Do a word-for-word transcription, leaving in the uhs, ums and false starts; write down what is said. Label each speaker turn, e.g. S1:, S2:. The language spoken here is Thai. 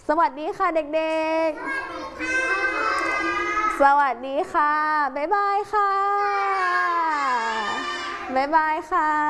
S1: สวัสดีค่ะเด็กๆสวัสดีค่ะบ๊ายบายค่ะบ๊ายบายค่ะ